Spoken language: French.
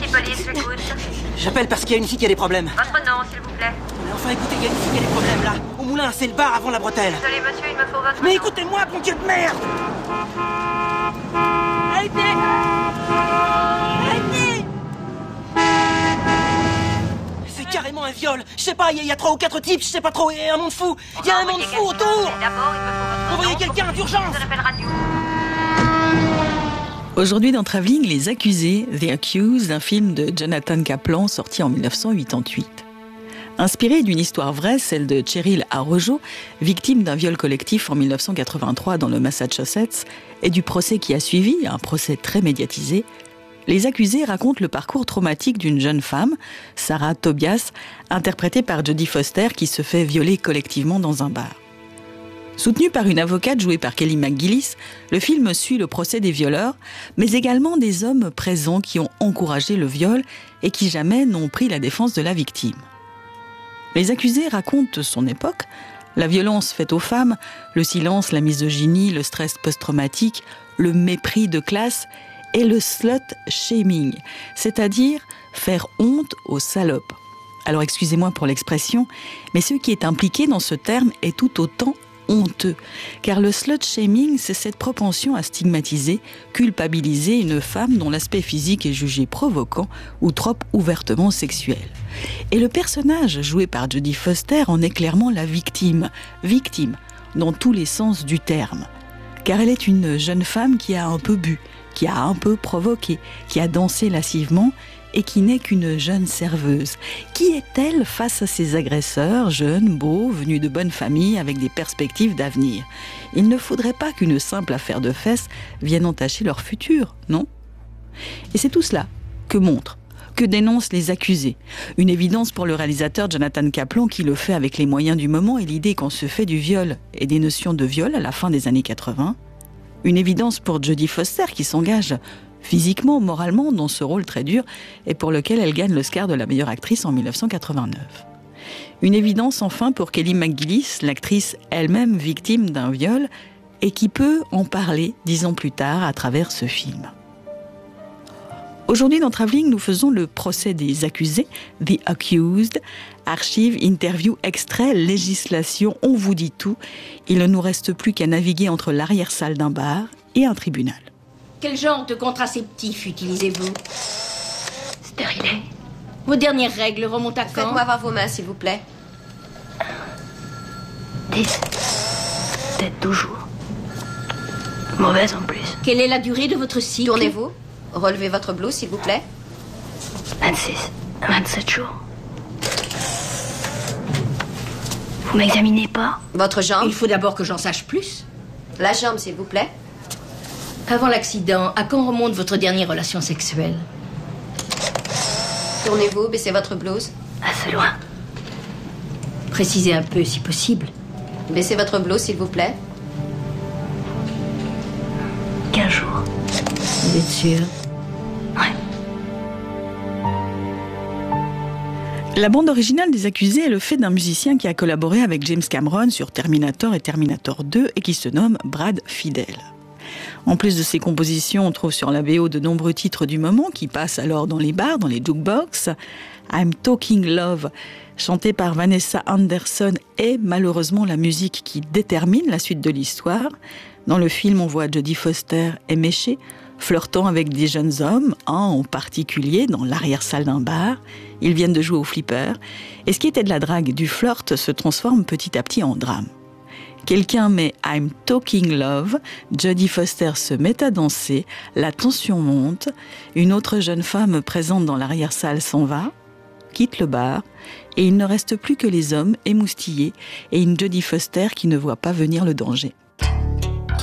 police, j'écoute. J'appelle parce qu'il y a une fille qui a des problèmes. Votre nom, s'il vous plaît. Mais enfin, écoutez, il y a une fille qui a des problèmes, là. Au moulin, c'est le bar avant la bretelle. Désolé, monsieur, il me faut votre Mais nom. écoutez-moi, bon Dieu de merde! Arrêtez! Arrêtez! C'est carrément un viol. Je sais pas, il y a 3 ou 4 types, je sais pas trop, il y a un monde fou. Il y a un monde fou autour. D'abord, il me faut votre Envoyez nom. quelqu'un d'urgence. Je l'appelle radio. Aujourd'hui dans Travelling, Les Accusés, The Accused, un film de Jonathan Kaplan sorti en 1988. Inspiré d'une histoire vraie, celle de Cheryl Arrojo, victime d'un viol collectif en 1983 dans le Massachusetts, et du procès qui a suivi, un procès très médiatisé, Les Accusés racontent le parcours traumatique d'une jeune femme, Sarah Tobias, interprétée par Jodie Foster, qui se fait violer collectivement dans un bar. Soutenu par une avocate jouée par Kelly McGillis, le film suit le procès des violeurs, mais également des hommes présents qui ont encouragé le viol et qui jamais n'ont pris la défense de la victime. Les Accusés racontent son époque, la violence faite aux femmes, le silence, la misogynie, le stress post-traumatique, le mépris de classe et le slut-shaming, c'est-à-dire faire honte aux salopes. Alors excusez-moi pour l'expression, mais ce qui est impliqué dans ce terme est tout autant honteux, car le slut-shaming, c'est cette propension à stigmatiser, culpabiliser une femme dont l'aspect physique est jugé provoquant ou trop ouvertement sexuel. Et le personnage joué par Jodie Foster en est clairement la victime dans tous les sens du terme, car elle est une jeune femme qui a un peu bu, qui a un peu provoqué, qui a dansé lascivement et qui n'est qu'une jeune serveuse. Qui est-elle face à ses agresseurs, jeunes, beaux, venus de bonne famille, avec des perspectives d'avenir? Il ne faudrait pas qu'une simple affaire de fesses vienne entacher leur futur, non? Et c'est tout cela que montrent, que dénoncent Les Accusés. Une évidence pour le réalisateur Jonathan Kaplan qui le fait avec les moyens du moment et l'idée qu'on se fait du viol et des notions de viol à la fin des années 80. Une évidence pour Jodie Foster qui s'engage physiquement, moralement, dans ce rôle très dur et pour lequel elle gagne l'Oscar de la meilleure actrice en 1989. Une évidence enfin pour Kelly McGillis, l'actrice elle-même victime d'un viol et qui peut en parler 10 ans plus tard à travers ce film. Aujourd'hui dans Travelling, nous faisons le procès des accusés, The Accused, archives, interviews, extraits, législation, on vous dit tout. Il ne nous reste plus qu'à naviguer entre l'arrière-salle d'un bar et un tribunal. Quel genre de contraceptif utilisez-vous? Stérilé. Vos dernières règles remontent à quand? Faites-moi voir vos mains, s'il vous plaît. 10. Peut-être 12 jours. Mauvaise en plus. Quelle est la durée de votre cycle? Tournez-vous. Relevez votre blouse, s'il vous plaît. 26. 27 jours. Vous m'examinez pas? Votre jambe. Il faut d'abord que j'en sache plus. La jambe, s'il vous plaît. Avant l'accident, à quand remonte votre dernière relation sexuelle? Tournez-vous, baissez votre blouse. Assez loin. Précisez un peu, si possible. Baissez votre blouse, s'il vous plaît. 15 jours. Vous êtes sûr? Ouais. La bande originale des Accusés est le fait d'un musicien qui a collaboré avec James Cameron sur Terminator et Terminator 2 et qui se nomme Brad Fiedel. En plus de ses compositions, on trouve sur la BO de nombreux titres du moment qui passent alors dans les bars, dans les jukebox. I'm Talking Love, chanté par Vanessa Anderson, est malheureusement la musique qui détermine la suite de l'histoire. Dans le film, on voit Jodie Foster éméchée, flirtant avec des jeunes hommes, un en particulier dans l'arrière-salle d'un bar. Ils viennent de jouer au flipper. Et ce qui était de la drague, du flirt, se transforme petit à petit en drame. Quelqu'un met I'm Talking Love, Jodie Foster se met à danser, la tension monte, une autre jeune femme présente dans l'arrière-salle s'en va, quitte le bar, et il ne reste plus que les hommes émoustillés et une Jodie Foster qui ne voit pas venir le danger.